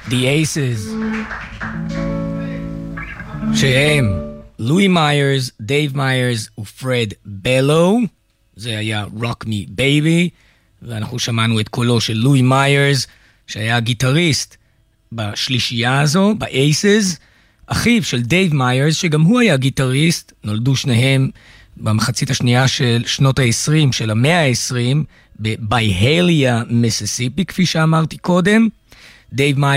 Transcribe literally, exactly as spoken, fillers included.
The Aces, שהם לואי מיירס, דייב מיירס ופרד בלו. זה היה Rock Me Baby, ואנחנו שמענו את קולו של לואי מיירס, שהיה גיטריסט בשלישייה הזו, ב-Aces, אחיו של דייב מיירס, שגם הוא היה גיטריסט, נולדו שניהם במחצית השנייה של שנות ה-עשרים, של המאה ה-עשרים, בבייהליה, מיסיסיפי, כפי שאמרתי קודם. דייב מיירס